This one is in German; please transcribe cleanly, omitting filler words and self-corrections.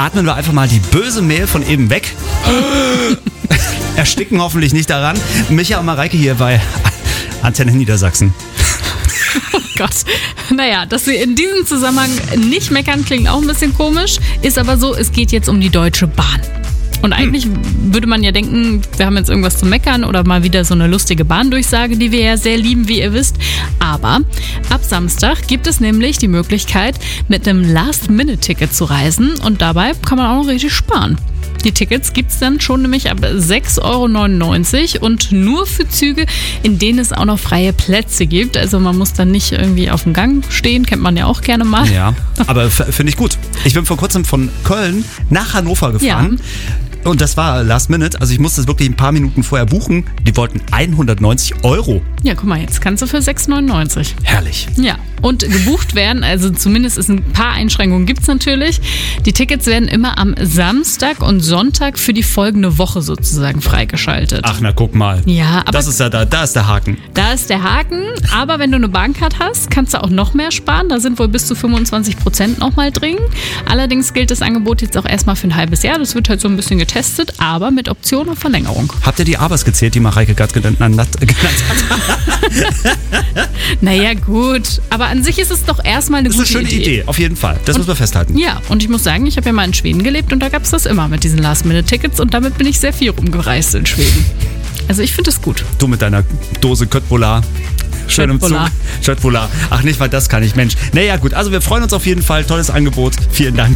atmen wir einfach mal die böse Mail von eben weg. Ersticken hoffentlich nicht daran. Micha und Mareike hier bei Antenne Niedersachsen. Oh Gott. Naja, dass sie in diesem Zusammenhang nicht meckern, klingt auch ein bisschen komisch. Ist aber so, es geht jetzt um die Deutsche Bahn. Und eigentlich würde man ja denken, wir haben jetzt irgendwas zu meckern oder mal wieder so eine lustige Bahndurchsage, die wir ja sehr lieben, wie ihr wisst. Aber ab Samstag gibt es nämlich die Möglichkeit, mit einem Last-Minute-Ticket zu reisen. Und dabei kann man auch noch richtig sparen. Die Tickets gibt es dann schon nämlich ab 6,99 € und nur für Züge, in denen es auch noch freie Plätze gibt. Also man muss dann nicht irgendwie auf dem Gang stehen, kennt man ja auch gerne mal. Ja, aber finde ich gut. Ich bin vor kurzem von Köln nach Hannover gefahren. Ja. Und das war Last Minute, also ich musste es wirklich ein paar Minuten vorher buchen. Die wollten 190 €. Ja, guck mal, jetzt kannst du für 6,99 €. Herrlich. Ja, und gebucht werden, also zumindest ist ein paar Einschränkungen gibt es natürlich. Die Tickets werden immer am Samstag und Sonntag für die folgende Woche sozusagen freigeschaltet. Ach, na guck mal. Ja, aber das ist ja da ist der Haken. Da ist der Haken, aber wenn du eine Bahncard hast, kannst du auch noch mehr sparen. Da sind wohl bis zu 25% nochmal drin. Allerdings gilt das Angebot jetzt auch erstmal für ein halbes Jahr. Das wird halt so ein bisschen getestet, aber mit Option auf Verlängerung. Habt ihr die Abers gezählt, die Mareike gerade genannt hat? Naja, gut. Aber an sich ist es doch erstmal eine gute Idee. Das ist eine schöne Idee, auf jeden Fall. Das müssen wir festhalten. Ja, und ich muss sagen, ich habe ja mal in Schweden gelebt und da gab es das immer mit diesen Last-Minute-Tickets und damit bin ich sehr viel rumgereist in Schweden. Also ich finde es gut. Du mit deiner Dose Köttbullar. Schön im Zug. Köttbullar. Ach, nicht, weil das kann ich. Mensch. Naja, gut. Also wir freuen uns auf jeden Fall. Tolles Angebot. Vielen Dank.